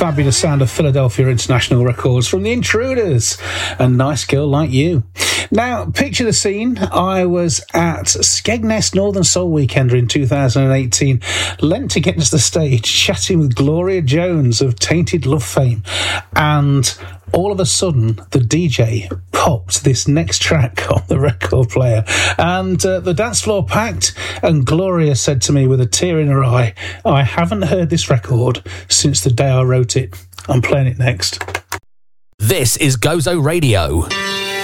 fabulous sound of Philadelphia International Records from the Intruders, A Nice Girl Like You. Now, picture the scene. I was at Skegness Northern Soul Weekender in 2018, lent against the stage, chatting with Gloria Jones of Tainted Love fame, and all of a sudden, the DJ popped this next track on the record player, and the dance floor packed, and Gloria said to me with a tear in her eye, I haven't heard this record since the day I wrote it. I'm playing it next. This is Gozo Radio.